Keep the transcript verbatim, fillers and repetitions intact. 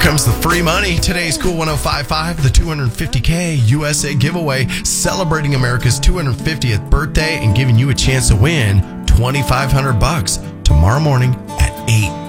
comes the free money. Today's Cool one oh five point five, the two hundred fifty K U S A giveaway, celebrating America's two hundred fiftieth birthday and giving you a chance to win twenty-five hundred bucks tomorrow morning at eight.